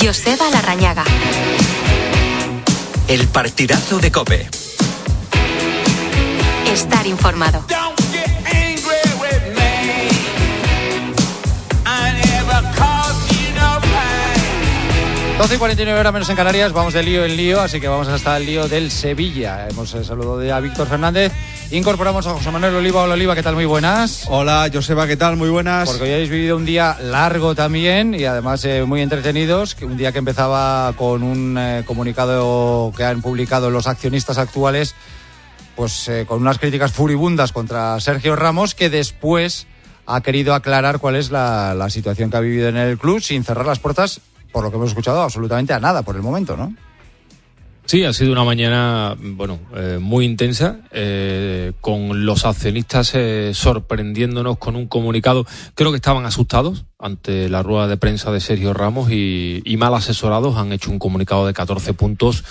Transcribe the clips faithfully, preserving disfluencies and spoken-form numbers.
Joseba Larrañaga. El partidazo de COPE. Estar informado. doce y cuarenta y nueve horas menos en Canarias, vamos de lío en lío, así que vamos hasta el lío del Sevilla. Hemos eh, saludado ya a Víctor Fernández, incorporamos a José Manuel Oliva. Hola Oliva, ¿qué tal? Muy buenas. Hola Joseba, ¿qué tal? Muy buenas. Porque hoy habéis vivido un día largo también y además eh, muy entretenidos, un día que empezaba con un eh, comunicado que han publicado los accionistas actuales, pues eh, con unas críticas furibundas contra Sergio Ramos, que después ha querido aclarar cuál es la, la situación que ha vivido en el club sin cerrar las puertas, por lo que hemos escuchado, absolutamente a nada por el momento, ¿no? Sí, ha sido una mañana, bueno, eh, muy intensa, eh, con los accionistas eh, sorprendiéndonos con un comunicado. Creo que estaban asustados ante la rueda de prensa de Sergio Ramos y, y mal asesorados han hecho un comunicado de catorce puntos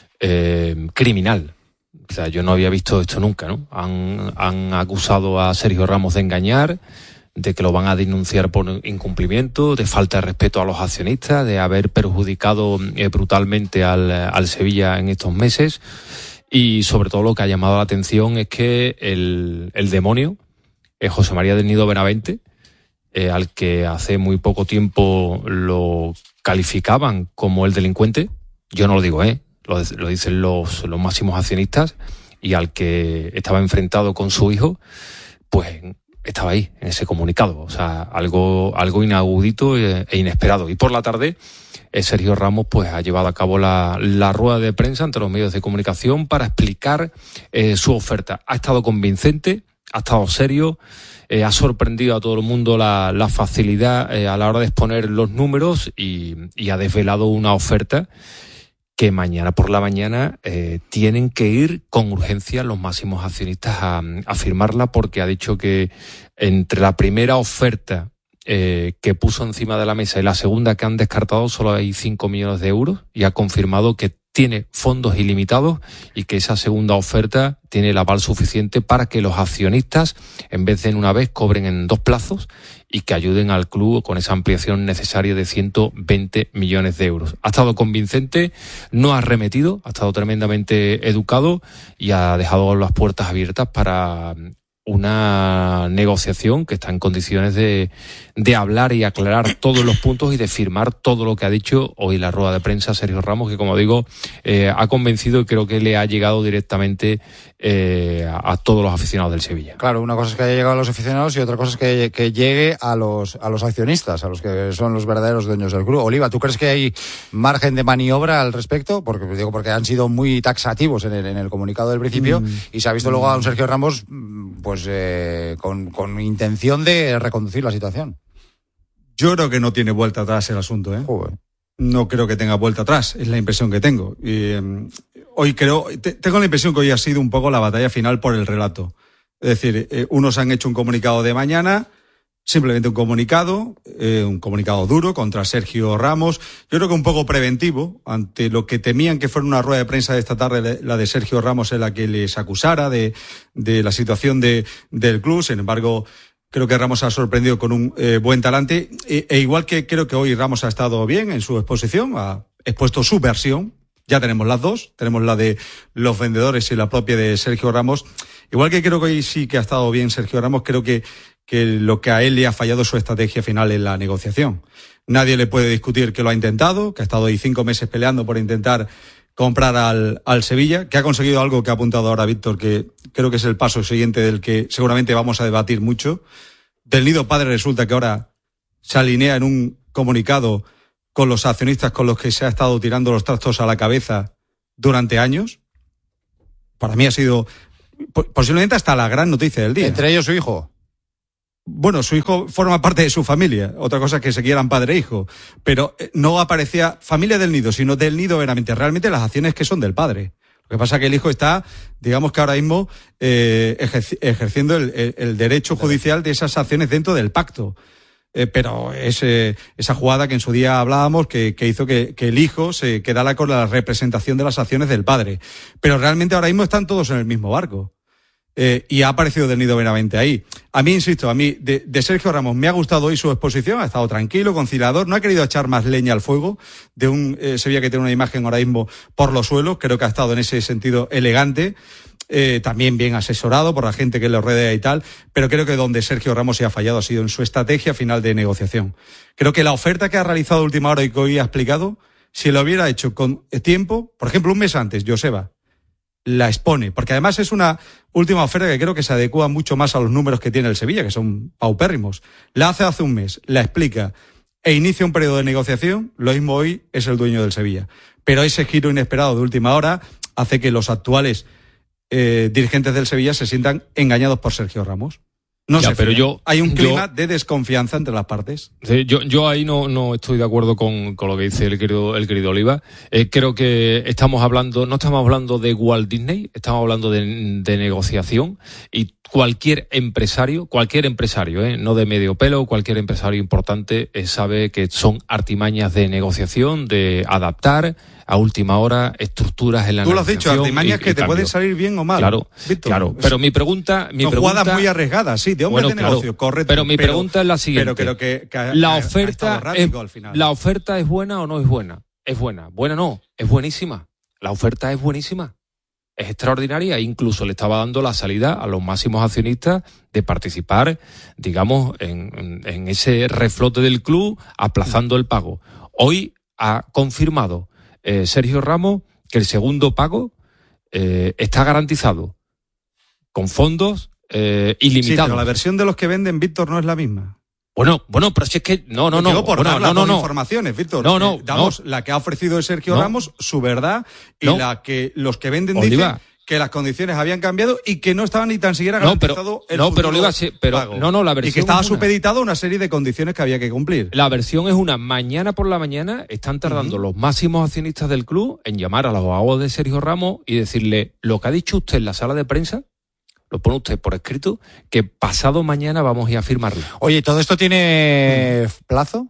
eh, criminal. O sea, yo no había visto esto nunca, ¿no? Han, han acusado a Sergio Ramos de engañar, de que lo van a denunciar por incumplimiento, de falta de respeto a los accionistas, de haber perjudicado eh, brutalmente al, al Sevilla en estos meses. Y sobre todo lo que ha llamado la atención es que el, el demonio es José María del Nido Benavente, eh, al que hace muy poco tiempo lo calificaban como el delincuente. Yo no lo digo, ¿eh? Lo, lo dicen los, los máximos accionistas, y al que estaba enfrentado con su hijo, pues estaba ahí, en ese comunicado. O sea, algo, algo inaudito e, e inesperado. Y por la tarde, eh, Sergio Ramos pues ha llevado a cabo la, la rueda de prensa ante los medios de comunicación para explicar eh, su oferta. Ha estado convincente, ha estado serio, eh, ha sorprendido a todo el mundo la, la facilidad eh, a la hora de exponer los números y, y ha desvelado una oferta que mañana por la mañana eh, tienen que ir con urgencia los máximos accionistas a, a firmarla, porque ha dicho que entre la primera oferta eh, que puso encima de la mesa y la segunda que han descartado solo hay cinco millones de euros, y ha confirmado que tiene fondos ilimitados y que esa segunda oferta tiene el aval suficiente para que los accionistas, en vez de en una vez, cobren en dos plazos y que ayuden al club con esa ampliación necesaria de ciento veinte millones de euros. Ha estado convincente, no ha arremetido, ha estado tremendamente educado y ha dejado las puertas abiertas para una negociación que está en condiciones de, de hablar y aclarar todos los puntos y de firmar todo lo que ha dicho hoy la rueda de prensa Sergio Ramos, que como digo, eh, ha convencido y creo que le ha llegado directamente eh, a, a todos los aficionados del Sevilla. Claro, una cosa es que haya llegado a los aficionados y otra cosa es que, que llegue a los, a los accionistas, a los que son los verdaderos dueños del club. Oliva, ¿tú crees que hay margen de maniobra al respecto? Porque digo, porque han sido muy taxativos en el, en el comunicado del principio, mm. y se ha visto luego a un Sergio Ramos pues eh, con, con intención de reconducir la situación. Yo creo que no tiene vuelta atrás el asunto, ¿eh? Joder. No creo que tenga vuelta atrás, es la impresión que tengo. Y, eh, hoy creo, te, tengo la impresión que hoy ha sido un poco la batalla final por el relato. Es decir, eh, unos han hecho un comunicado de mañana, simplemente un comunicado, eh, un comunicado duro contra Sergio Ramos. Yo creo que un poco preventivo ante lo que temían que fuera una rueda de prensa de esta tarde, la de Sergio Ramos, en la que les acusara de, de la situación de, del club. Sin embargo, creo que Ramos ha sorprendido con un eh, buen talante, e, e igual que creo que hoy Ramos ha estado bien en su exposición, ha expuesto su versión. Ya tenemos las dos, tenemos la de los vendedores y la propia de Sergio Ramos. Igual que creo que hoy sí que ha estado bien Sergio Ramos, creo que, que lo que a él le ha fallado es su estrategia final en la negociación. Nadie le puede discutir que lo ha intentado, que ha estado ahí cinco meses peleando por intentar comprar al, al Sevilla, que ha conseguido algo que ha apuntado ahora Víctor, que creo que es el paso siguiente del que seguramente vamos a debatir mucho. Del Nido Padre resulta que ahora se alinea en un comunicado con los accionistas con los que se ha estado tirando los trastos a la cabeza durante años. Para mí ha sido posiblemente hasta la gran noticia del día. Entre ellos su hijo. Bueno, su hijo forma parte de su familia. Otra cosa es que se quieran padre e hijo. Pero no aparecía familia del Nido, sino del Nido Benavente. Realmente las acciones que son del padre. Lo que pasa es que el hijo está, digamos que ahora mismo, eh, ejerci- ejerciendo el, el, el derecho judicial de esas acciones dentro del pacto. Eh, pero es eh, esa jugada que en su día hablábamos que, que hizo que, que el hijo se quedara con la representación de las acciones del padre. Pero realmente ahora mismo están todos en el mismo barco. eh, y ha aparecido Del Nido Benavente ahí. A mí, insisto, a mí, de, de Sergio Ramos, me ha gustado hoy su exposición, ha estado tranquilo, conciliador, no ha querido echar más leña al fuego de un eh, Sevilla que tiene una imagen ahora mismo por los suelos, creo que ha estado en ese sentido elegante. Eh, también bien asesorado por la gente que le rodea y tal, pero creo que donde Sergio Ramos se ha fallado ha sido en su estrategia final de negociación. Creo que la oferta que ha realizado a última hora y que hoy ha explicado, si lo hubiera hecho con tiempo, por ejemplo, un mes antes, Joseba la expone, porque además es una última oferta que creo que se adecua mucho más a los números que tiene el Sevilla, que son paupérrimos. La hace hace un mes, la explica e inicia un periodo de negociación, lo mismo hoy es el dueño del Sevilla. Pero ese giro inesperado de última hora hace que los actuales Eh, dirigentes del Sevilla se sientan engañados por Sergio Ramos. No ya, sé, pero yo, hay un clima yo, de desconfianza entre las partes. Sí, yo, yo ahí no, no estoy de acuerdo con, con lo que dice el querido, el querido Oliva. Eh, creo que estamos hablando, no estamos hablando de Walt Disney, estamos hablando de, de negociación, y cualquier empresario, cualquier empresario, eh, no de medio pelo, cualquier empresario importante eh, sabe que son artimañas de negociación, de adaptar a última hora estructuras en la negociación. Tú lo has dicho, artimañas y, que y te cambio. Pueden salir bien o mal. Claro, Víctor, claro. Pero mi pregunta, mi son pregunta, jugadas muy arriesgadas, sí, de hombres bueno, de negocio, claro, correcto. Pero mi pero, pregunta es la siguiente. Pero creo que, que la ha, oferta ha es, al final. ¿La oferta es buena o no es buena? Es buena. Buena no, es buenísima. La oferta es buenísima. Es extraordinaria e incluso le estaba dando la salida a los máximos accionistas de participar, digamos, en, en, en ese reflote del club, aplazando el pago. Hoy ha confirmado eh, Sergio Ramos que el segundo pago eh, está garantizado con fondos eh, ilimitados. Sí, pero la versión de los que venden, Víctor, no es la misma. Bueno, bueno, pero si es que no, no, no. Digo por bueno, dar no, las no, dos no. informaciones, Víctor. No, no, eh, damos no. la que ha ofrecido Sergio no. Ramos, su verdad, y no. la que los que venden Oliva. dicen que las condiciones habían cambiado y que no estaban ni tan siquiera garantizado no, pero, el no, pero, futuro Oliva, sí, pero pago. No, no, la versión y que estaba es una. supeditado a una serie de condiciones que había que cumplir. La versión es una. Mañana por la mañana están tardando uh-huh. los máximos accionistas del club en llamar a los abogados de Sergio Ramos y decirle lo que ha dicho usted en la sala de prensa, lo pone usted por escrito, que pasado mañana vamos a ir a firmarlo. Oye, ¿todo esto tiene plazo?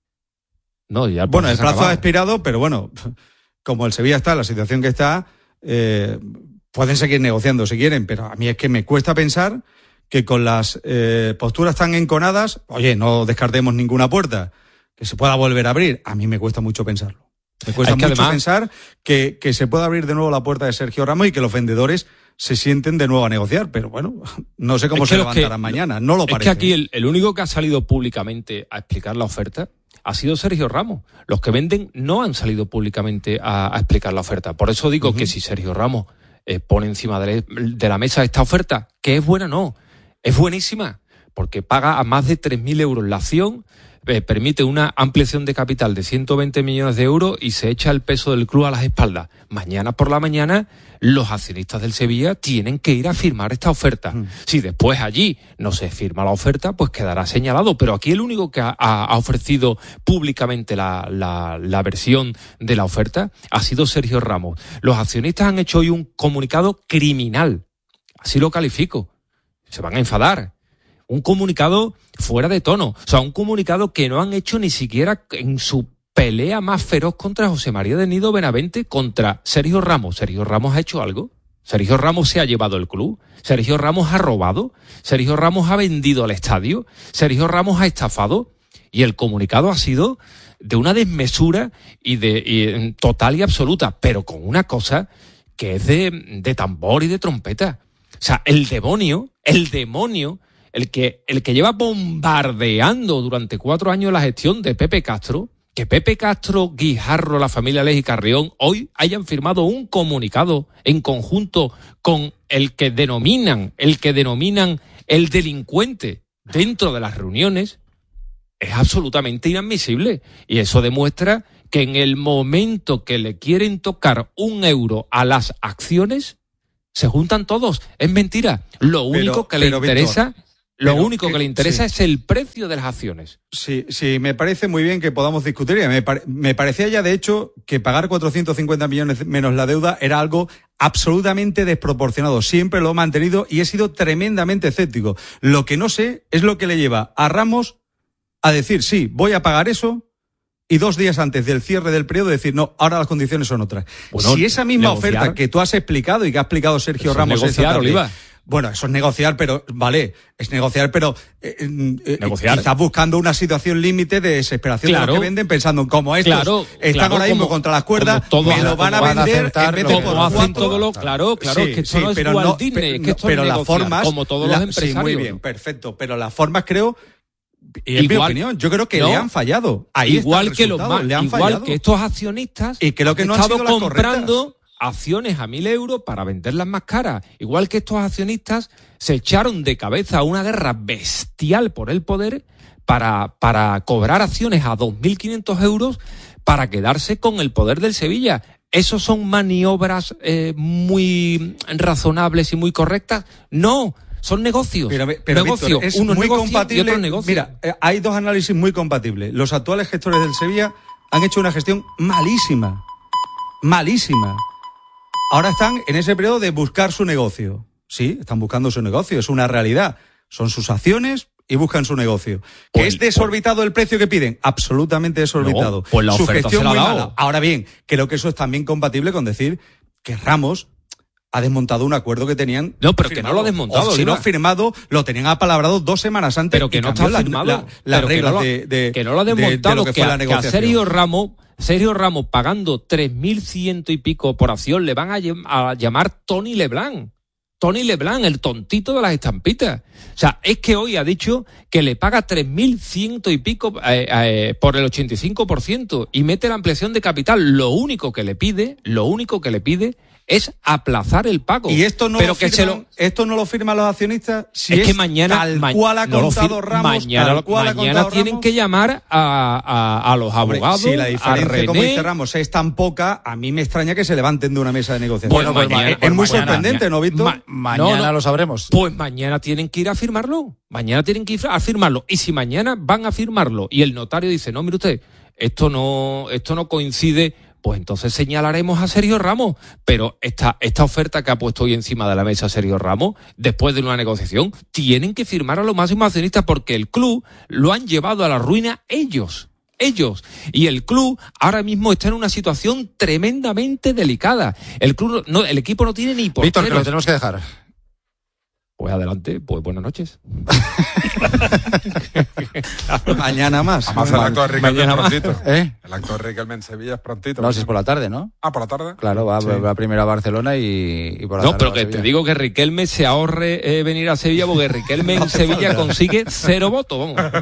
No, ya el Bueno, el plazo acabado. ha expirado, pero bueno, como el Sevilla está en la situación que está, eh, pueden seguir negociando si quieren, pero a mí es que me cuesta pensar que con las eh, posturas tan enconadas, oye, no descartemos ninguna puerta, que se pueda volver a abrir. A mí me cuesta mucho pensarlo. Me cuesta es que mucho además, pensar que, que se pueda abrir de nuevo la puerta de Sergio Ramos y que los vendedores se sienten de nuevo a negociar, pero bueno, no sé cómo se levantarán que, mañana, no lo es parece. Es que aquí el, el único que ha salido públicamente a explicar la oferta ha sido Sergio Ramos. Los que venden no han salido públicamente a, a explicar la oferta. Por eso digo uh-huh. que si Sergio Ramos eh, pone encima de, de la mesa esta oferta, que es buena, no, es buenísima, porque paga a más de tres mil euros la acción, eh, permite una ampliación de capital de ciento veinte millones de euros y se echa el peso del club a las espaldas. Mañana por la mañana los accionistas del Sevilla tienen que ir a firmar esta oferta. Mm. Si después allí no se firma la oferta, pues quedará señalado. Pero aquí el único que ha, ha ofrecido públicamente la, la, la versión de la oferta ha sido Sergio Ramos. Los accionistas han hecho hoy un comunicado criminal. Así lo califico. Se van a enfadar. Un comunicado fuera de tono. O sea, un comunicado que no han hecho ni siquiera en su pelea más feroz contra José María Del Nido Benavente, contra Sergio Ramos. ¿Sergio Ramos ha hecho algo? ¿Sergio Ramos se ha llevado el club? ¿Sergio Ramos ha robado? ¿Sergio Ramos ha vendido al estadio? ¿Sergio Ramos ha estafado? Y el comunicado ha sido de una desmesura y de y, total y absoluta, pero con una cosa que es de, de tambor y de trompeta. O sea, el demonio, el demonio, el que, el que lleva bombardeando durante cuatro años la gestión de Pepe Castro, que Pepe Castro, Guijarro, la familia Leji Carrión, hoy hayan firmado un comunicado en conjunto con el que denominan, el que denominan el delincuente dentro de las reuniones, es absolutamente inadmisible. Y eso demuestra que en el momento que le quieren tocar un euro a las acciones, se juntan todos. Es mentira. Lo único pero, que le interesa... Víctor, Lo Pero único que, que le interesa sí. es el precio de las acciones. Sí, sí, me parece muy bien que podamos discutir. Me, pare, me parecía ya, de hecho, que pagar cuatrocientos cincuenta millones menos la deuda era algo absolutamente desproporcionado. Siempre lo he mantenido y he sido tremendamente escéptico. Lo que no sé es lo que le lleva a Ramos a decir, sí, voy a pagar eso, y dos días antes del cierre del periodo decir, no, ahora las condiciones son otras. Bueno, si esa misma negociar, oferta que tú has explicado y que ha explicado Sergio Ramos negociar, esta tarde, Oliva. Bueno, eso es negociar, pero vale, es negociar, pero eh, eh, negociar. quizás buscando una situación límite de desesperación Claro. de lo que venden, pensando en cómo estos Claro, están claro, ahora mismo como- contra las cuerdas, como todos me lo van a van a vender aceptar en vez lo de que- por como hacen cuatro. todos los, claro, claro, Sí, es que esto sí, no es pero Walt no- Disney, pe- es que esto pero es las negociar, formas, como todos la- los empresarios. Sí, muy bien, perfecto, pero las formas creo, y en mi Igual- opinión, yo creo que no, le han fallado. Ahí igual está el que los resultado, más, le han igual fallado. que estos accionistas Y creo que han no han estado sido las comprando acciones a mil euros para venderlas más caras. Igual que estos accionistas se echaron de cabeza a una guerra bestial por el poder para, para cobrar acciones a dos mil quinientos euros para quedarse con el poder del Sevilla. ¿Esos son maniobras eh, muy razonables y muy correctas? No, son negocios. Pero, pero negocios, Víctor, es unos muy negocios y compatible. otros negocios. Mira, eh, hay dos análisis muy compatibles. Los actuales gestores del Sevilla han hecho una gestión malísima. Malísima. Ahora están en ese periodo de buscar su negocio. Sí, están buscando su negocio, es una realidad. Son sus acciones y buscan su negocio. ¿Que Pues- es desorbitado el precio que piden? Absolutamente desorbitado. No, pues la su oferta gestión se la ha muy dado. mala. Ahora bien, creo que eso es también compatible con decir que Ramos ha desmontado un acuerdo que tenían. No, pero que firmado. no lo ha desmontado, O si no Oliva. firmado, lo tenían apalabrado dos semanas antes. Pero que y no cambió está la- firmado. la- las pero que reglas no lo- de, de- que no lo ha de- de desmontado, lo que, que, fue la a, que a negociación. Sergio Ramos, Sergio Ramos pagando tres mil ciento y pico por acción, le van a, llam- a llamar Tony Leblanc. Tony Leblanc, el tontito de las estampitas. O sea, es que hoy ha dicho que le paga tres mil ciento y pico eh, eh, por el ochenta y cinco por ciento y mete la ampliación de capital. Lo único que le pide, lo único que le pide es aplazar el pago. Y esto no, pero lo que firman, se lo, esto no lo firman los accionistas. Si es es que mañana, tal ma- cual ha no lo contado fir- Ramos, mañana, tal lo- cual ha mañana contado tienen Ramos. que llamar a, a, a los Hombre, abogados, si la a diferencia, como René. dice Ramos, es tan poca, a mí me extraña que se levanten de una mesa de negociación. Bueno, pues mañana- ma- es pues muy mañana- sorprendente, ¿no, Víctor? Ma- Mañana no, no. lo sabremos. Pues mañana tienen que ir a firmarlo. Mañana tienen que ir a firmarlo. Y si mañana van a firmarlo y el notario dice, no, mire usted, esto no, esto no coincide, pues entonces señalaremos a Sergio Ramos. Pero esta, esta oferta que ha puesto hoy encima de la mesa Sergio Ramos, después de una negociación, tienen que firmar a los máximos accionistas porque el club lo han llevado a la ruina ellos. Ellos. Y el club ahora mismo está en una situación tremendamente delicada. El club, no, el equipo no tiene ni portero. Víctor, que lo tenemos que dejar. Pues adelante, pues buenas noches. Mañana más. Además, el acto de Riquelme es Mañana más. prontito. ¿Eh? El acto de Riquelme en Sevilla es prontito. No, si es por la tarde, ¿no? Ah, por la tarde. Claro, va, Sí. va primero a Barcelona y, y por la No, tarde pero va a que Sevilla. te digo que Riquelme se ahorre eh, venir a Sevilla porque Riquelme en Sevilla consigue cero votos, vamos.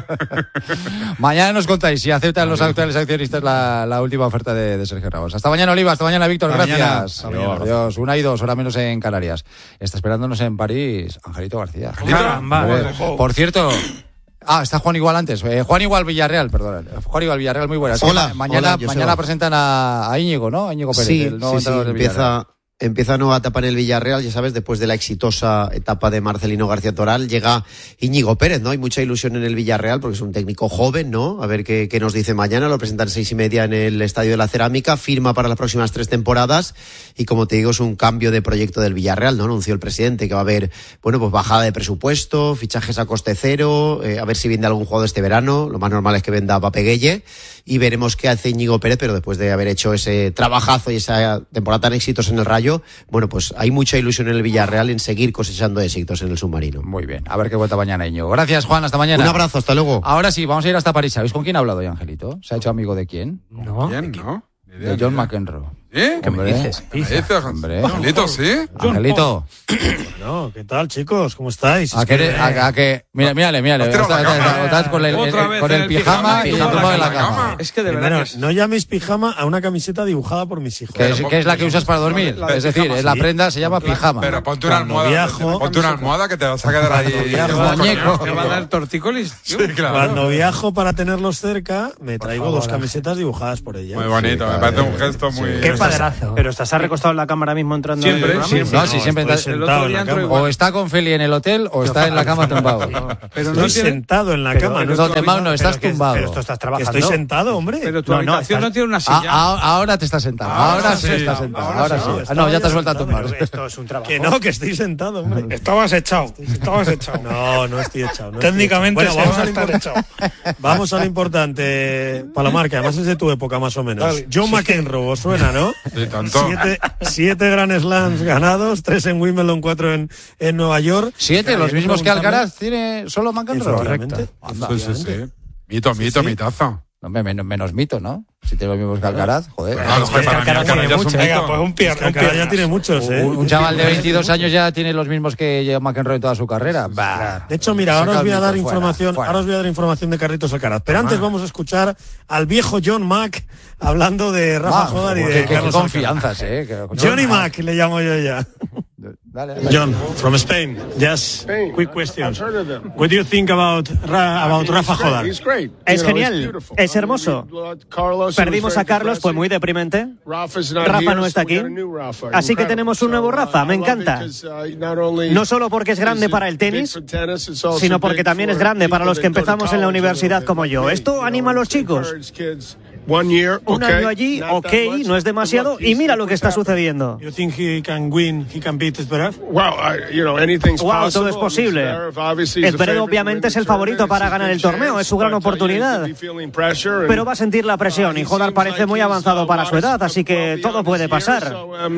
Mañana nos contáis si aceptan los actuales accionistas la, la última oferta de, de Sergio Ramos. Hasta mañana, Oliva. Hasta mañana, Víctor. Hasta Gracias. mañana. Hasta mañana. Adiós. Adiós. Una y dos, hora menos en Canarias. Está esperándonos en París Angelito García. Caramba. Hombre, por cierto... Ah, está Juan Igual antes. Eh, Juan Igual Villarreal, perdón. Juan Igual Villarreal, muy buenas. Hola, Ma- mañana, hola, Joseba. mañana presentan a, a Íñigo, ¿no? A Íñigo Pérez, Sí, el nuevo sí, sí, entrenador del Villarreal. empieza, empieza nueva etapa en el Villarreal, ya sabes, después de la exitosa etapa de Marcelino García Toral, llega Íñigo Pérez, ¿no? Hay mucha ilusión en el Villarreal porque es un técnico joven, ¿no? A ver qué, qué nos dice mañana, lo presentan seis y media en el Estadio de la Cerámica, firma para las próximas tres temporadas y como te digo es un cambio de proyecto del Villarreal, ¿no? Anunció el presidente que va a haber, bueno, pues bajada de presupuesto, fichajes a coste cero, eh, a ver si vende algún jugador este verano, lo más normal es que venda a Pape Gueye y veremos qué hace Íñigo Pérez, pero después de haber hecho ese trabajazo y esa temporada tan exitosa en el Rayo, bueno, pues hay mucha ilusión en el Villarreal en seguir cosechando éxitos en el submarino. Muy bien. A ver qué vuelta mañana, Íñigo. Gracias, Juan. Hasta mañana. Un abrazo, hasta luego. Ahora sí, vamos a ir hasta París. ¿Sabéis con quién ha hablado hoy, Angelito? ¿Se ha hecho amigo de quién? No. ¿Quién, no? Ni idea, De ni John idea. McEnroe. ¿Eh? ¿Qué me dices? ¿Qué me dices? Hombre. Angelito, ¿sí? Angelito, No, ¿qué tal, chicos? ¿Cómo estáis? a Es que, que- a, a que, mira, mírale, mírale. Has tirado Está- la está- cama. estás con el, Otra el- vez con en el el pijama pijama y y te toda tumbado en la la cama. cama. Es que de Primero, verdad que es- no llaméis pijama a una camiseta dibujada por mis hijos. Que es, que es la que usas para dormir. La de Es decir, pijama, es la sí. prenda, se llama pijama. Pero ponte una Cuando almohada. viajo- ponte una almohada que te vas a quedar ahí. viajo- Muñeco. te va a dar tortícolis. Sí, claro. Cuando viajo para tenerlos cerca, me traigo favor, dos Ángel. camisetas dibujadas por ella. Muy bonito, me parece un gesto muy... Qué padrazo. Pero estás recostado en la cámara mismo entrando Siempre, en el programa. siempre. No, sí, siempre estoy está- El sentado otro en día la entró cama. igual. O está con Feli en el hotel o está en la cama tumbado. Pero Estoy no tiene, sentado en la pero- cama. pero no No, te no, estás Pero que- tumbado. Pero esto estás que trabajando. estoy sentado, hombre. pero tu No, no, habitación estás- no tiene una Ah, silla. ah, ahora te estás sentado. Ahora, sí sí. estás sentado. Ahora Ahora sí. sí. Ah, Estaba no, ya ya te has vuelto a sentado, tumbar. Pero esto es un trabajo. Que no, que estoy sentado, hombre. Estabas echado. Estabas echado. No, no estoy echado. no estoy Técnicamente echado. se Bueno, va a vamos, al estar impor- echado. vamos a lo importante, Palomar, que además es de tu época más o menos. Dale. John McEnroe, ¿os suena, no? ¿no? Sí, tanto. Siete, siete Grand Slams ganados, tres en Wimbledon, cuatro en, en Nueva York. Siete, los Quería mismos que preguntarle- Alcaraz tiene solo McEnroe. Efectivamente. Sí, sí, sí. Mito, mito, sí. mitazo. No, menos, menos mito, ¿no? Si tiene los mismos que Alcaraz, joder. Claro, es que para mí Alcaraz Alcaraz tiene ya es un mucho. mito. Venga, pues un pier, Es que un Alcaraz ya piernas. tiene muchos, ¿eh? Un, un chaval de veintidós años ya tiene los mismos que lleva McEnroe en toda su carrera. Bah. De hecho, mira, ahora Saca os voy a el dar mito, fuera, información, fuera. ahora os voy a dar información de Carlitos Alcaraz. Pero antes vamos a escuchar al viejo John Mack hablando de Rafa Ah, Jodar y qué- de qué- qué Carlos Alcaraz. confianzas, eh. que- Johnny Mack le llamo yo ya. Dale, dale. John, from Spain, just quick question. What do you think about Ra- about Rafa Jodar? Es genial, es hermoso. Perdimos a Carlos, fue muy deprimente. Rafa no está aquí. Así que tenemos un nuevo Rafa, me encanta. No solo porque es grande para el tenis, sino porque también es grande para los que empezamos en la universidad como yo. Esto anima a los chicos. Un año allí, ok, no es demasiado, y mira lo que está sucediendo. You think he can win, he can beat Zverev? Wow, todo es posible. Zverev obviamente es el favorito para ganar el torneo, es su gran oportunidad. Pero va a sentir la presión y Jodar parece muy avanzado para su edad, así que todo puede pasar.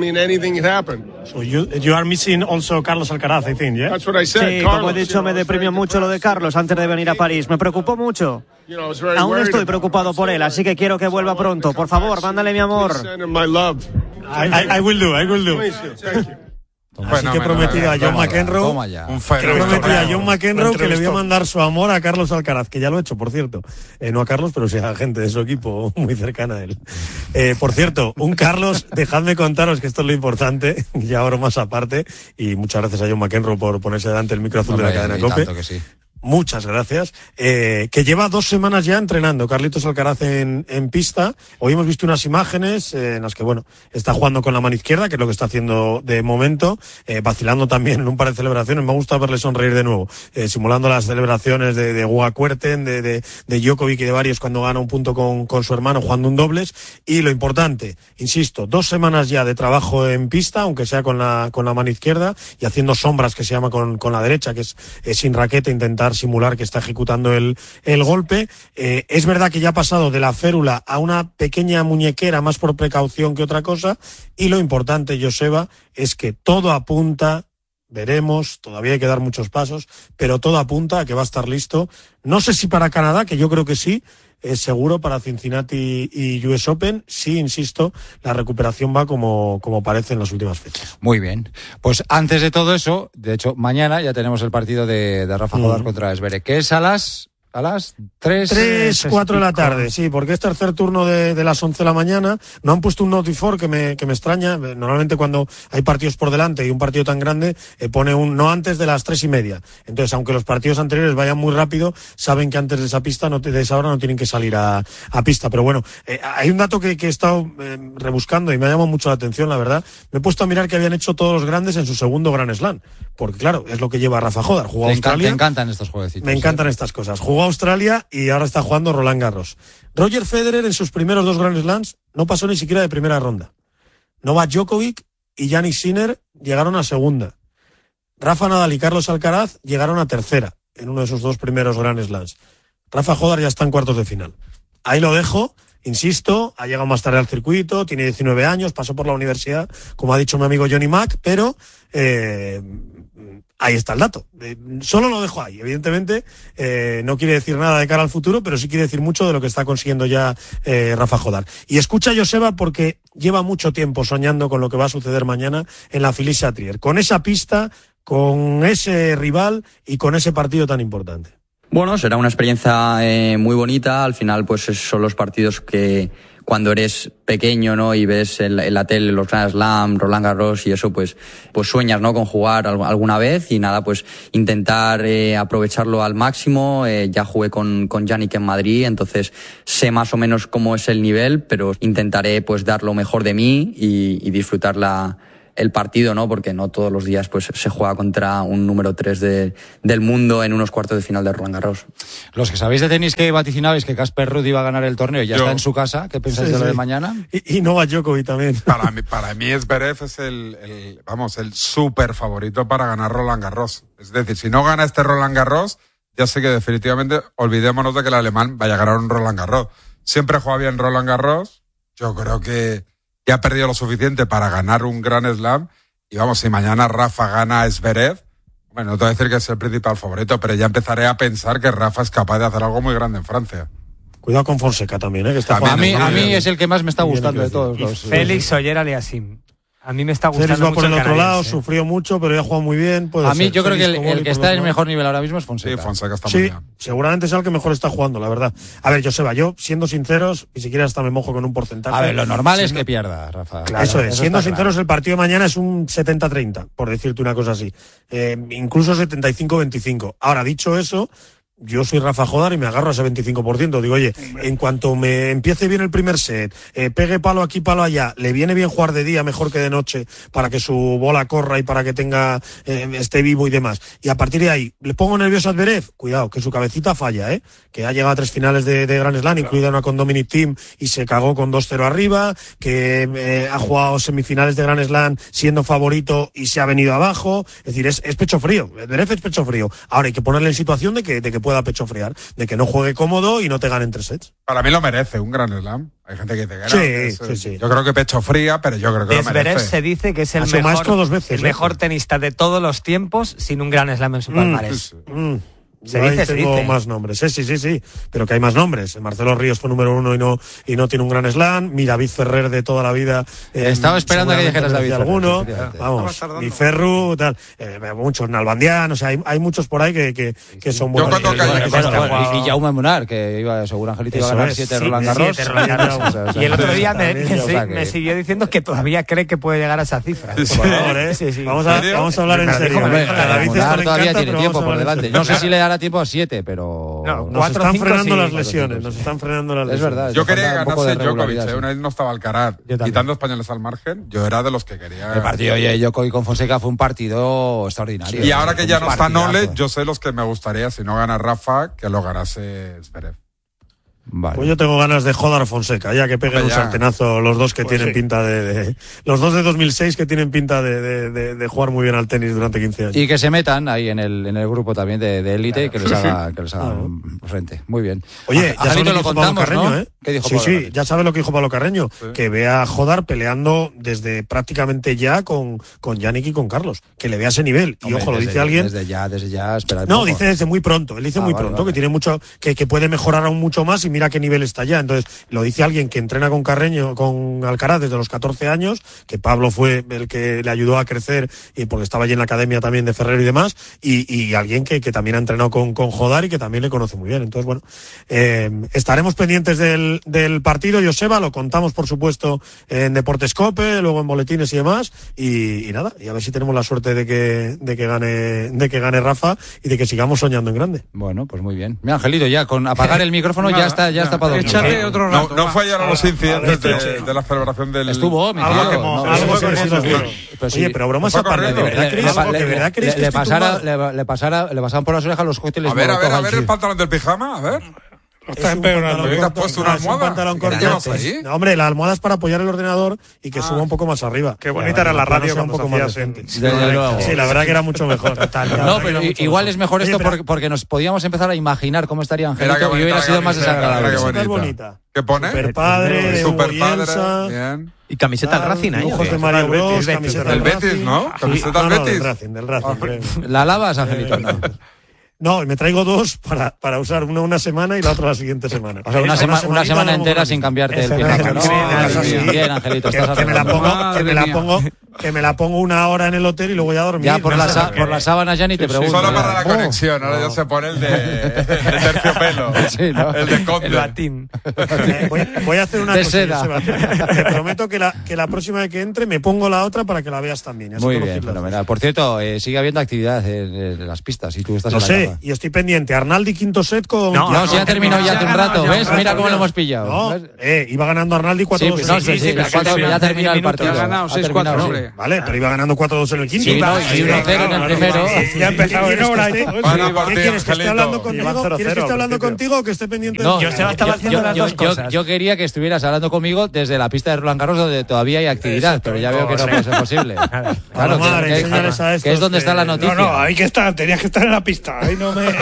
So you, you are missing also Carlos Alcaraz, I think, yeah? Sí, como he dicho, me deprimió mucho lo de Carlos antes de venir a París. Me preocupó mucho. Aún estoy preocupado por él, así que quiero que vuelva pronto. Por favor, mándale mi amor. I, I, I will do, I will do. Así que he prometido a John Toma ya, McEnroe, toma ya. Un he fenómeno. prometido a John McEnroe Lo que le voy a entrevistó. mandar su amor a Carlos Alcaraz, que ya lo he hecho, por cierto. Eh, no a Carlos, pero sí a gente de su equipo muy cercana a él. Eh, por cierto, un Carlos, dejadme contaros que esto es lo importante, ya ahora más aparte, y muchas gracias a John McEnroe por ponerse delante del micro azul de la Hombre, cadena y COPE. tanto que sí. Muchas gracias. Eh, que lleva dos semanas ya entrenando Carlitos Alcaraz en, en pista. Hoy hemos visto unas imágenes eh, en las que, bueno, está jugando con la mano izquierda, que es lo que está haciendo de momento, eh, vacilando también en un par de celebraciones. Me gusta verle sonreír de nuevo, eh, simulando las celebraciones de, de Guga Kuerten, de, de, de Djokovic y de varios cuando gana un punto con, con su hermano jugando un dobles. Y lo importante, insisto, dos semanas ya de trabajo en pista, aunque sea con la, con la mano izquierda, y haciendo sombras, que se llama con, con la derecha, que es, es sin raqueta, intentar simular que está ejecutando el, el golpe. Eh, es verdad que ya ha pasado de la férula a una pequeña muñequera, más por precaución que otra cosa, y lo importante, Joseba, es que todo apunta, veremos, todavía hay que dar muchos pasos, pero todo apunta a que va a estar listo, no sé si para Canadá, que yo creo que sí, es seguro para Cincinnati y U S Open, sí, insisto, la recuperación va como, como parece en las últimas fechas. Muy bien. Pues antes de todo eso, de hecho, mañana ya tenemos el partido de, de Rafa Jodar Mm. contra Zverev, que es a las, a las tres. Tres, cuatro de la tarde, sí, porque es tercer turno de, de las once de la mañana. No han puesto un notifor que me, que me extraña. Normalmente cuando hay partidos por delante y un partido tan grande, eh, pone un no antes de las tres y media. Entonces, aunque los partidos anteriores vayan muy rápido, saben que antes de esa pista, no, de esa hora no tienen que salir a, a pista. Pero bueno, eh, hay un dato que, que he estado eh, rebuscando y me ha llamado mucho la atención, la verdad. Me he puesto a mirar que habían hecho todos los grandes en su segundo Grand Slam. Porque claro, es lo que lleva Rafa Jodar. Jugó a Te, encan- Australia. te encantan estos jueguecitos. Me encantan estas cosas. Jugó a Australia y ahora está jugando Roland Garros. Roger Federer en sus primeros dos Grand Slams no pasó ni siquiera de primera ronda. Novak Djokovic y Jannik Sinner llegaron a segunda. Rafa Nadal y Carlos Alcaraz llegaron a tercera en uno de sus dos primeros Grand Slams. Rafa Jodar ya está en cuartos de final. Ahí lo dejo. Insisto, ha llegado más tarde al circuito, tiene diecinueve años, pasó por la universidad, como ha dicho mi amigo Johnny Mack, pero eh, ahí está el dato. Eh, solo lo dejo ahí. Evidentemente, eh, no quiere decir nada de cara al futuro, pero sí quiere decir mucho de lo que está consiguiendo ya eh, Rafa Jodar. Y escucha a Joseba porque lleva mucho tiempo soñando con lo que va a suceder mañana en la Felicia Trier, con esa pista, con ese rival y con ese partido tan importante. Bueno, será una experiencia eh, muy bonita. Al final, pues son los partidos que cuando eres pequeño, ¿no? Y ves en la, en la tele los Grand Slam, Roland Garros y eso, pues, pues sueñas, ¿no? Con jugar alguna vez y nada, pues intentar eh, aprovecharlo al máximo. Eh, ya jugué con, con Jannik en Madrid, entonces sé más o menos cómo es el nivel, pero intentaré pues dar lo mejor de mí y, y disfrutar la el partido, ¿no? Porque no todos los días pues se juega contra un número tres de, del mundo en unos cuartos de final de Roland Garros. Los que sabéis de tenis que vaticinabais que Casper Ruud iba a ganar el torneo, ya Yo. está en su casa. ¿Qué pensáis Sí, de lo sí. de mañana? Y, y Novak Djokovic también. Para mí, para mí Zverev es el, el, vamos, el súper favorito para ganar Roland Garros. Es decir, si no gana este Roland Garros, ya sé que definitivamente olvidémonos de que el alemán vaya a ganar un Roland Garros. Siempre juega bien Roland Garros. Yo creo que ya ha perdido lo suficiente para ganar un Grand Slam. Y vamos, si mañana Rafa gana a Zverev, bueno, no te voy a decir que es el principal favorito, pero ya empezaré a pensar que Rafa es capaz de hacer algo muy grande en Francia. Cuidado con Fonseca también, ¿eh? Que está a mí, a mí es el que más me está gustando de todos los. Félix Oyer-Aliassime. A mí me está gustando Félix va mucho por el, el otro lado, ¿eh? sufrió mucho, pero ya ha jugado muy bien. A mí ser. yo creo Félix que el, el que está en el mejor nivel ahora mismo es Fonseca. Sí, Fonseca está sí, muy bien. Seguramente es el que mejor está jugando, la verdad. A ver, Joseba, yo, siendo sinceros, ni siquiera hasta me mojo con un porcentaje. A ver, lo normal siendo... es que pierda, Rafa. Claro, eso es, eso siendo sinceros, claro. El partido de mañana es un setenta treinta, por decirte una cosa así. Eh, incluso setenta y cinco veinticinco. Ahora, dicho eso, yo soy Rafa Jodar y me agarro a ese veinticinco por ciento. Digo, oye, en cuanto me empiece bien el primer set, eh, pegue palo aquí, palo allá, le viene bien jugar de día mejor que de noche para que su bola corra y para que tenga eh, esté vivo y demás. Y a partir de ahí, le pongo nervioso a Zverev, cuidado, que su cabecita falla, ¿eh? Que ha llegado a tres finales de, de Grand Slam, incluida una con Dominic Thiem y se cagó con dos cero arriba, que eh, ha jugado semifinales de Grand Slam siendo favorito y se ha venido abajo. Es decir, es, es pecho frío. Zverev es pecho frío. Ahora hay que ponerle en situación de que, de que pueda a pecho friar, de que no juegue cómodo y no te ganen tres sets. Para mí lo merece un Grand Slam. Hay gente que dice que no. Sí, que es, sí, sí. Yo creo que pecho fría, pero yo creo que lo merece. Zverev se dice que es el mejor, maestro dos veces, el mejor tenista de todos los tiempos sin un Grand Slam en su palmarés. Mm, mm. Se Yo dice, se tengo dice. más nombres. Sí, sí, sí, sí. Pero que hay más nombres. Marcelo Ríos fue número uno y no y no tiene un Grand Slam. Mi David Ferrer de toda la vida. Eh, Estaba esperando a que dijeras David Ferrer. Alguno. Vamos. Mi Ferru, tal. Eh, muchos Nalbandián. O sea, hay, hay muchos por ahí que, que, que son buenos. Yo cuando caí, bueno, bueno, y Jaume Munar, que iba, seguro Angelito iba a ganar siete sí, Roland Garros. Siete Roland Garros. O sea, o sea, y el otro día me, me, o sea, me que... siguió diciendo que todavía cree que puede llegar a esa cifra. Sí, sí. Por favor, ¿eh? Sí, sí. Vamos, a, vamos a hablar en serio. Munar todavía tiene tiempo por delante. No sé si le dará tiempo a siete, pero... No, nos cuatro, están cinco, frenando sí. las lesiones, nos están frenando las es lesiones. verdad. Yo quería que ganase Djokovic, ¿eh? Una vez no estaba Alcaraz, quitando españoles al margen, yo era de los que quería. El partido de Djokovic con Fonseca fue un partido extraordinario. Y ahora que ya no está partidazo. Nole, yo sé los que me gustaría, si no gana Rafa, que lo ganase Zverev. Vale. Pues yo tengo ganas de joder a Fonseca, ya que peguen un sartenazo los dos que pues tienen sí. pinta de, de... Los dos de dos mil seis que tienen pinta de, de, de, de jugar muy bien al tenis durante quince años. Y que se metan ahí en el, en el grupo también de élite, claro. que les haga, que les haga claro. frente. Muy bien. Oye, ya sabes lo que dijo Pablo Carreño, ¿no? ¿eh? ¿Qué dijo sí, Pablo sí, Carreño? ya sabes lo que dijo Pablo Carreño, sí. que ve a Jodar peleando desde prácticamente ya con, con Yannick y con Carlos, que le vea ese nivel. Y Hombre, ojo, lo desde, dice alguien... Desde ya, desde ya, espera. No, poco. dice desde muy pronto, él dice ah, muy vale, pronto, vale. que tiene mucho, que, que puede mejorar aún mucho más y mira qué nivel está ya. Entonces, lo dice alguien que entrena con Carreño, con Alcaraz desde los catorce años, que Pablo fue el que le ayudó a crecer y porque estaba allí en la academia también de Ferrer y demás, y, y alguien que, que también ha entrenado con, con Jodar y que también le conoce muy bien. Entonces, bueno, eh, estaremos pendientes del, del partido, Joseba, lo contamos por supuesto en Deportes Cope, luego en boletines y demás, y, y nada, y a ver si tenemos la suerte de que, de que gane, de que gane Rafa y de que sigamos soñando en grande. Bueno, pues muy bien. Mira, Angelito, ya con apagar el micrófono ya está, ya está para dormir. Échate otro rato. No, no fue ayer a los incidentes de, de la celebración del... Estuvo, mi algo tío. que No, algo sí, que sí, hemos sí, visto. pues Oye, sí. pero bromas aparte, ¿de verdad creéis Le- le- ¿de verdad creéis le- que le estoy pasara, tumbado? le, le pasara, le pasaban por las orejas los cócteles A ver, a ver, a Molotov ver al el pantalón del pijama, a ver. Lo está empeorando. ¿Te has puesto una No, es un almohada? pantalón ¿Qué corto. llevas ahí? No, hombre, la almohada es para apoyar el ordenador y que Ah. suba un poco más arriba. Qué bonita era la Para que radio sea un cuando poco se más hacía decente. en- Desde luego. Sí, la verdad que era mucho mejor. No, pero i- igual es mejor esto Oye, pero- porque, porque nos podíamos empezar a imaginar cómo estaría Mira qué Angelito y bonita hubiera la sido más camiseta, desagradable. mira qué Súper bonita. bonita. ¿Qué pone? Super padre, Super Hugo padre. Bielsa. Bien. Y camiseta del Tal, Racing, ¿eh? dibujos de Sí. Mario Del Betis, Bros, del camiseta Del del Betis, Racing. ¿no? Sí, Camiseta no, del no, Betis. del Racing, del Racing. creo. ¿La lavas, Angelito? No. No, me traigo dos para, para usar una una semana y la otra la siguiente semana. O sea, una, sema- una semanita semana no entera vamos a sin cambiarte el Eso no, pijama, ¿no? sí, Ah, eso sí. Bien, Angelito, que, estás que me la acertando. pongo, que me la pongo, que me la pongo una hora en el hotel y luego ya a dormir. Ya por, No la, sé sa- por qué. por las sábanas ya ni te pregunto. Solo ya. para la conexión, ahora ya se pone el de, el de terciopelo. Sí, ¿no? El de Conte. El batín. Eh, voy, voy a hacer una De cosa, seda. Joseba. Te prometo que la, que la próxima vez que entre me pongo la otra para que la veas también. Así Muy conocéis bien, las dos. fenomenal. Por cierto, eh, sigue habiendo actividad en, en las pistas y tú estás Lo en la sé, cama. y estoy pendiente. Arnaldi quinto set con... No, No, si ya ha terminado ya hace un rato, ya, ¿ves? ya, Mira ya, cómo ya. lo hemos pillado. No, ¿ves? eh, iba ganando Arnaldi cuatro Sí, dos. pues no, sí, sí, sí, las sí, cuatro, sí, ya ha hace terminado el diez minutos partido. ha ganado Ha seis terminado, cuatro, sí. Vale, pero iba ganando cuatro dos en el quinto. Sí, no, y uno cero en el primero. Ya ha empezado en hora. ¿Qué quieres, que esté hablando contigo? ¿Quieres que esté hablando contigo o que esté pendiente? No, yo estaba haciendo yo, las yo, dos yo, cosas. yo quería que estuvieras hablando conmigo desde la pista de Roland Garros, donde todavía hay actividad, pero ya veo que no puede ser posible. Claro, Omar, que, que- enséñales a que estos es donde está la que- noticia. No, no, hay que estar, tenías que estar en la pista. Ahí no me.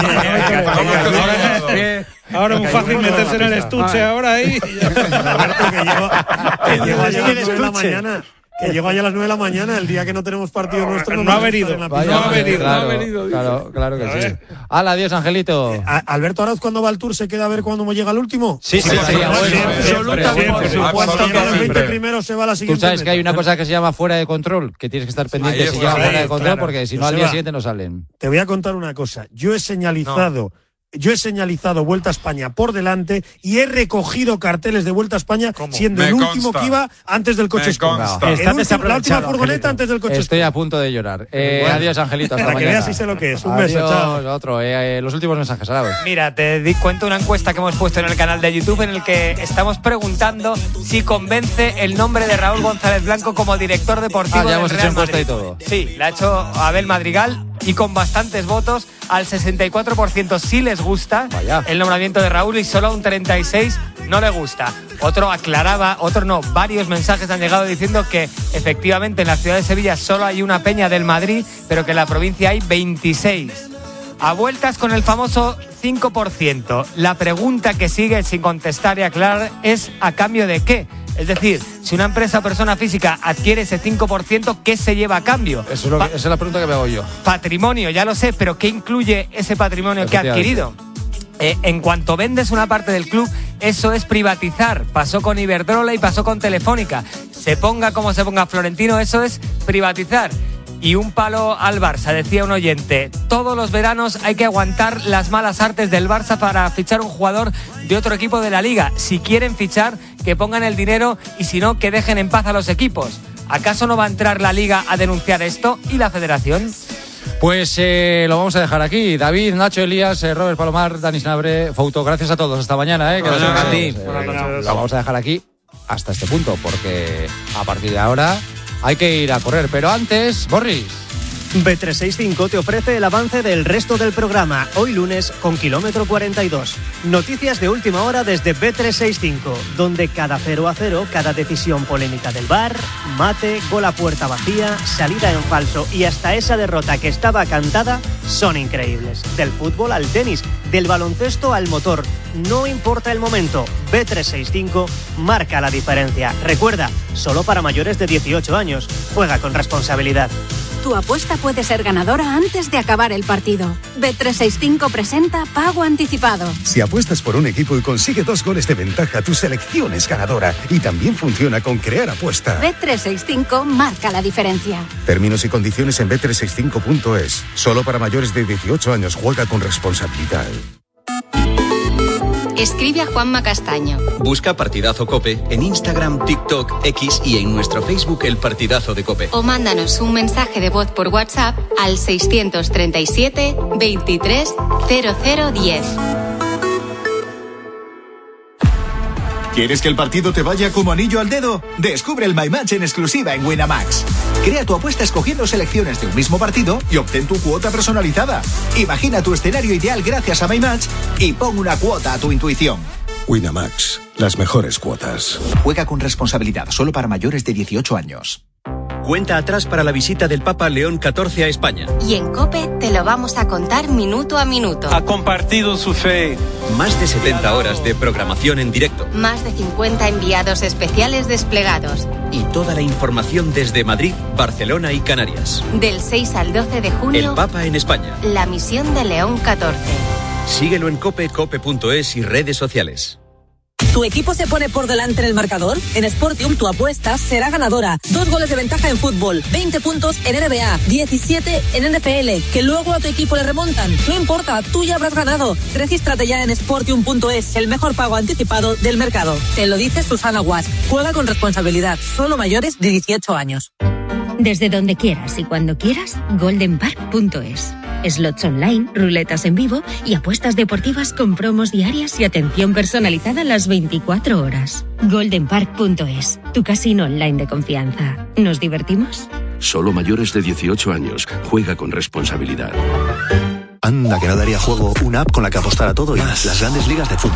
Ahora es muy fácil meterse en el estuche ahora ahí. Alberto, que llego, que llego allá a las nueve de la mañana. Que llego allá a las nueve de la mañana, el día que no tenemos partido nuestro. no me ha gusta venido. estar en la Vaya, pista. no ha venido, claro, no ha venido. Claro, claro que A sí. ver. Hala, adiós, Angelito. A- Alberto Arauz, cuando va al Tour, se queda a ver cuándo llega el último. Sí, sí, Pues, sería pues, bueno. siempre, Absolutamente. siempre, por Siempre. supuesto, que los veinte Siempre. primeros se va a la Tú siguiente. sabes que hay una meta. cosa que se llama fuera de control, que tienes que estar pendiente Ahí si es, lleva ahí, fuera de control, claro. porque si no al día Joseba, siguiente no salen. Te voy a contar una cosa. Yo he señalizado. Yo he señalizado Vuelta a España por delante y he recogido carteles de Vuelta a España siendo Me el último consta. que iba antes del coche Me escombro. consta. El Está último- la última desaprovechado, furgoneta Angelito. antes del coche Estoy a punto de llorar. Eh, Bueno. adiós, Angelito. Hasta Para que mañana. veas si sé lo que es. Un beso, Adiós, chao. Otro, eh, eh, los últimos mensajes, Arauz. Mira, te di cuenta una encuesta que hemos puesto en el canal de YouTube en el que estamos preguntando si convence el nombre de Raúl González Blanco como director deportivo Ah, ya del hemos hecho Real encuesta Madrid. y todo. Sí, la ha hecho Abel Madrigal y con bastantes votos. Al sesenta y cuatro por ciento sí les gusta Vaya. el nombramiento de Raúl y solo a un treinta y seis por ciento no le gusta. Otro aclaraba, otro no, varios mensajes han llegado diciendo que efectivamente en la ciudad de Sevilla solo hay una peña del Madrid, pero que en la provincia hay veintiséis. A vueltas con el famoso cinco por ciento. La pregunta que sigue sin contestar y aclarar es ¿a cambio de qué? Es decir, si una empresa o persona física adquiere ese cinco por ciento, ¿qué se lleva a cambio? Eso es lo que- esa es la pregunta que me hago yo. Patrimonio, ya lo sé, pero ¿qué incluye ese patrimonio que ha adquirido? Eh, en cuanto vendes una parte del club, eso es privatizar. Pasó con Iberdrola y pasó con Telefónica. Se ponga como se ponga Florentino, eso es privatizar. Y un palo al Barça, decía un oyente. Todos los veranos hay que aguantar las malas artes del Barça para fichar un jugador de otro equipo de la Liga. Si quieren fichar, que pongan el dinero y si no, que dejen en paz a los equipos. ¿Acaso no va a entrar la Liga a denunciar esto y la Federación? Pues eh, lo vamos a dejar aquí. David, Nacho, Elías, eh, Robert Palomar, Dani Snabre, Fouto, gracias a todos. Hasta mañana. Eh, que Buenas nos noches. vemos. Eh, Buenas noches. Lo vamos a dejar aquí hasta este punto, porque a partir de ahora hay que ir a correr. Pero antes, Boris. B trescientos sesenta y cinco te ofrece el avance del resto del programa, hoy lunes con kilómetro cuarenta y dos. Noticias de última hora desde B trescientos sesenta y cinco, donde cada cero a cero, cada decisión polémica del V A R, mate, gol a puerta vacía, salida en falso y hasta esa derrota que estaba cantada son increíbles. Del fútbol al tenis, del baloncesto al motor, no importa el momento, B trescientos sesenta y cinco marca la diferencia. Recuerda, solo para mayores de dieciocho años. Juega con responsabilidad. Tu apuesta puede ser ganadora antes de acabar el partido. B trescientos sesenta y cinco presenta Pago Anticipado. Si apuestas por un equipo y consigue dos goles de ventaja, tu selección es ganadora. Y también funciona con Crear Apuesta. B trescientos sesenta y cinco marca la diferencia. Términos y condiciones en B trescientos sesenta y cinco punto es. Solo para mayores de dieciocho años. Juega con responsabilidad. Escribe a Juanma Castaño. Busca Partidazo Cope en Instagram, TikTok, X y en nuestro Facebook El Partidazo de Cope. O mándanos un mensaje de voz por WhatsApp al seiscientos treinta y siete, veintitrés, cero cero diez. ¿Quieres que el partido te vaya como anillo al dedo? Descubre el My Match en exclusiva en Winamax. Crea tu apuesta escogiendo selecciones de un mismo partido y obtén tu cuota personalizada. Imagina tu escenario ideal gracias a My Match y pon una cuota a tu intuición. Winamax, las mejores cuotas. Juega con responsabilidad, solo para mayores de dieciocho años. Cuenta atrás para la visita del Papa León catorce a España. Y en COPE te lo vamos a contar minuto a minuto. Ha compartido su fe. Más de setenta horas de programación en directo. Más de cincuenta enviados especiales desplegados. Y toda la información desde Madrid, Barcelona y Canarias. Del seis al doce de junio. El Papa en España. La misión de León catorce. Síguelo en cope, cope punto es y redes sociales. ¿Tu equipo se pone por delante en el marcador? En Sportium tu apuesta será ganadora. Dos goles de ventaja en fútbol, veinte puntos en N B A, diecisiete en N F L, que luego a tu equipo le remontan. No importa, tú ya habrás ganado. Regístrate ya en sportium punto es, el mejor pago anticipado del mercado. Te lo dice Susana Guas. Juega con responsabilidad, solo mayores de dieciocho años. Desde donde quieras y cuando quieras, golden park punto es. slots online, ruletas en vivo y apuestas deportivas con promos diarias y atención personalizada las veinticuatro horas. golden park punto es, tu casino online de confianza. ¿Nos divertimos? Solo mayores de dieciocho años. Juega con responsabilidad. Anda, que no daría juego una app con la que apostar a todo y las grandes ligas de fútbol.